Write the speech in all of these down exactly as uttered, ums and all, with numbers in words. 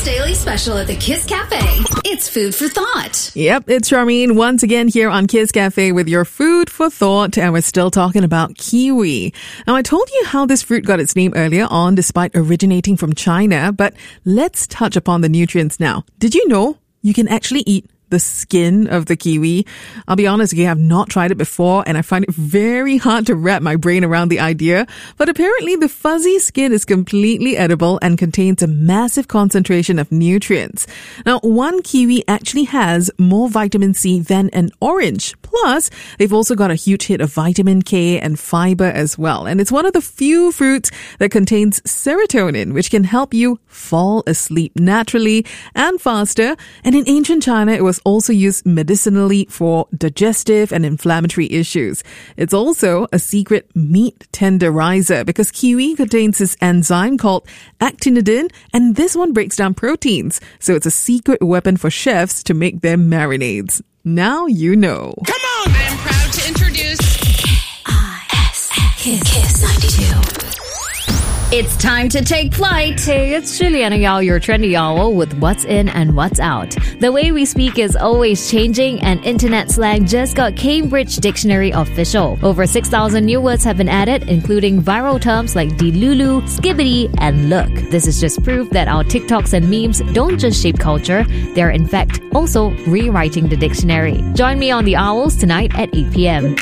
Kiss Daily Special at the Kiss Cafe. It's food for thought. Yep, it's Charmaine once again here on Kiss Cafe with your food for thought, and we're still talking about kiwi. Now, I told you how this fruit got its name earlier on despite originating from China, but let's touch upon the nutrients now. Did you know you can actually eat the skin of the kiwi? I'll be honest, okay, I've not tried it before and I find it very hard to wrap my brain around the idea. But apparently the fuzzy skin is completely edible and contains a massive concentration of nutrients. Now, one kiwi actually has more vitamin C than an orange. Plus, they've also got a huge hit of vitamin K and fiber as well. And it's one of the few fruits that contains serotonin, which can help you fall asleep naturally and faster. And in ancient China, it was also used medicinally for digestive and inflammatory issues. It's also a secret meat tenderizer because kiwi contains this enzyme called actinidin, and this one breaks down proteins. So it's a secret weapon for chefs to make their marinades. Now you know. Come on! I am proud to introduce K I S Kiss, Kiss ninety-two. It's time to take flight. Hey, it's Juliana Yao, your trendy owl with what's in and what's out. The way we speak is always changing, and internet slang just got Cambridge Dictionary official. Over six thousand new words have been added, including viral terms like delulu, skibbity, and look. This is just proof that our TikToks and memes don't just shape culture, they're in fact also rewriting the dictionary. Join me on The Owls tonight at eight p.m.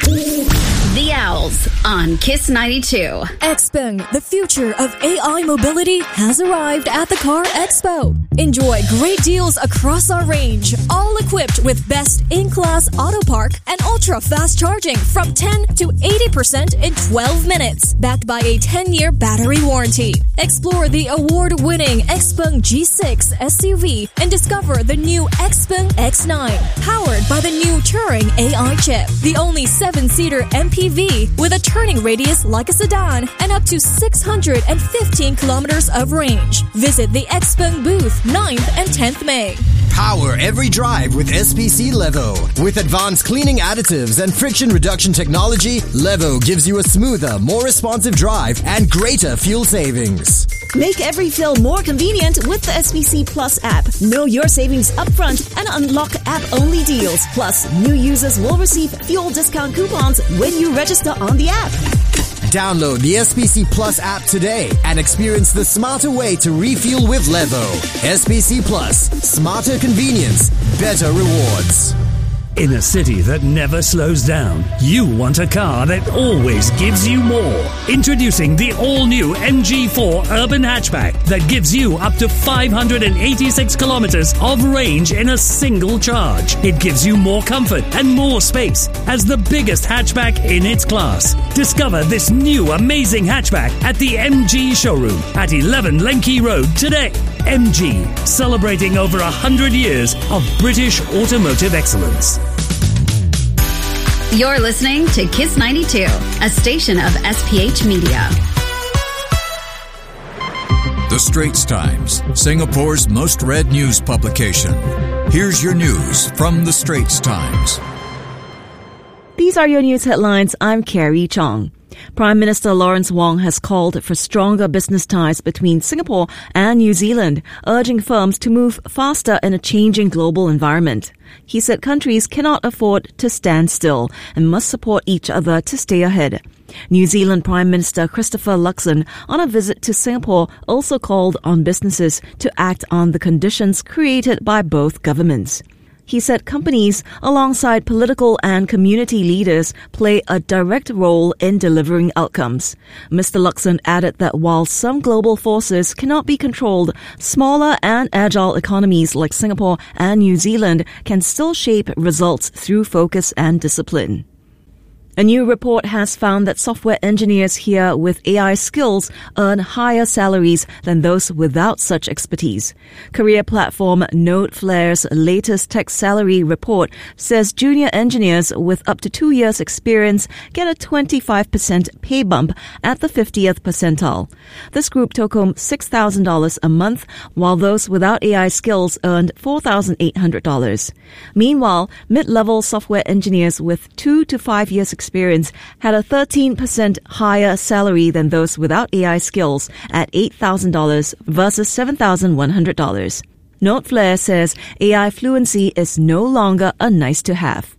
The Owls on Kiss ninety-two. Xpeng, the future of A I mobility, has arrived at the Car Expo. Enjoy great deals across our range, all equipped with best in-class auto park and ultra-fast charging from ten to eighty percent in twelve minutes, backed by a ten-year battery warranty. Explore the award-winning Xpeng G six S U V and discover the new Xpeng X nine, powered by the new Turing A I chip, the only seven-seater M P V with a turning radius like a sedan and up to six hundred fifteen kilometers of range. Visit the Xpeng booth ninth and tenth of May. Power every drive with S P C Levo. With advanced cleaning additives and friction reduction technology, Levo gives you a smoother, more responsive drive and greater fuel savings. Make every fill more convenient with the S P C Plus app. Know your savings upfront and unlock app-only deals. Plus, new users will receive fuel discount coupons when you register on the app. Download the S P C Plus app today and experience the smarter way to refuel with Levo. S P C Plus. Smarter convenience. Better rewards. In a city that never slows down, you want a car that always gives you more. Introducing the all-new M G four Urban Hatchback that gives you up to five hundred eighty-six kilometers of range in a single charge. It gives you more comfort and more space as the biggest hatchback in its class. Discover this new amazing hatchback at the M G showroom at eleven Lenki Road today. M G, celebrating over one hundred years of British automotive excellence. You're listening to Kiss ninety-two, a station of S P H Media. The Straits Times, Singapore's most read news publication. Here's your news from The Straits Times. These are your news headlines. I'm Carrie Chong. Prime Minister Lawrence Wong has called for stronger business ties between Singapore and New Zealand, urging firms to move faster in a changing global environment. He said countries cannot afford to stand still and must support each other to stay ahead. New Zealand Prime Minister Christopher Luxon, on a visit to Singapore, also called on businesses to act on the conditions created by both governments. He said companies, alongside political and community leaders, play a direct role in delivering outcomes. Mister Luxon added that while some global forces cannot be controlled, smaller and agile economies like Singapore and New Zealand can still shape results through focus and discipline. A new report has found that software engineers here with A I skills earn higher salaries than those without such expertise. Career platform Nodeflare's latest tech salary report says junior engineers with up to two years experience get a twenty-five percent pay bump at the fiftieth percentile. This group took home six thousand dollars a month, while those without A I skills earned four thousand eight hundred dollars. Meanwhile, mid-level software engineers with two to five years experience had a thirteen percent higher salary than those without A I skills at eight thousand dollars versus seven thousand one hundred dollars. Noteflair says A I fluency is no longer a nice-to-have.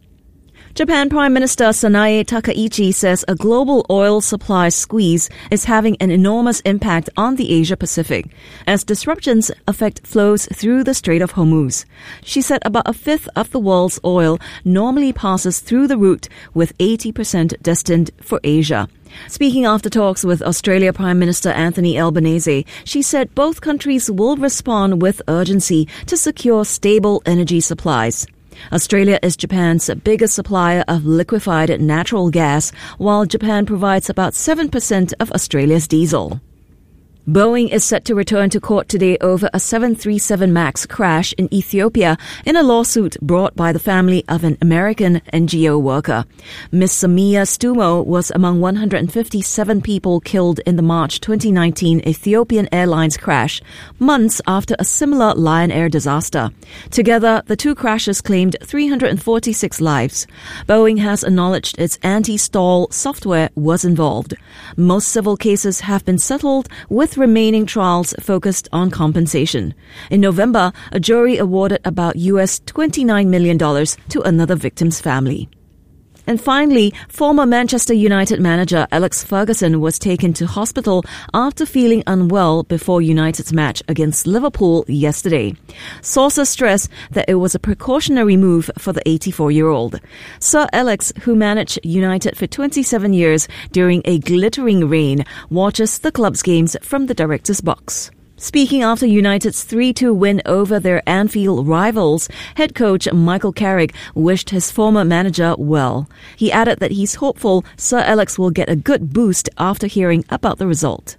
Japan Prime Minister Sanae Takaichi says a global oil supply squeeze is having an enormous impact on the Asia-Pacific as disruptions affect flows through the Strait of Hormuz. She said about a fifth of the world's oil normally passes through the route, with eighty percent destined for Asia. Speaking after talks with Australia Prime Minister Anthony Albanese, she said both countries will respond with urgency to secure stable energy supplies. Australia is Japan's biggest supplier of liquefied natural gas, while Japan provides about seven percent of Australia's diesel. Boeing is set to return to court today over a seven thirty-seven MAX crash in Ethiopia in a lawsuit brought by the family of an American N G O worker. Miss Samia Stumo was among one hundred fifty-seven people killed in the March twenty nineteen Ethiopian Airlines crash, months after a similar Lion Air disaster. Together, the two crashes claimed three hundred forty-six lives. Boeing has acknowledged its anti-stall software was involved. Most civil cases have been settled, with remaining trials focused on compensation. In November, a jury awarded about U S twenty-nine million dollars to another victim's family. And finally, former Manchester United manager Alex Ferguson was taken to hospital after feeling unwell before United's match against Liverpool yesterday. Sources stress that it was a precautionary move for the eighty-four-year-old. Sir Alex, who managed United for twenty-seven years during a glittering reign, watches the club's games from the director's box. Speaking after United's three two win over their Anfield rivals, head coach Michael Carrick wished his former manager well. He added that he's hopeful Sir Alex will get a good boost after hearing about the result.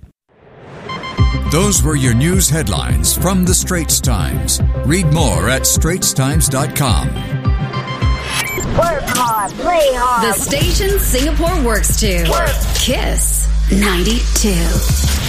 Those were your news headlines from the Straits Times. Read more at straits times dot com. Work hard, play hard. The station Singapore works to. Work. Kiss ninety-two.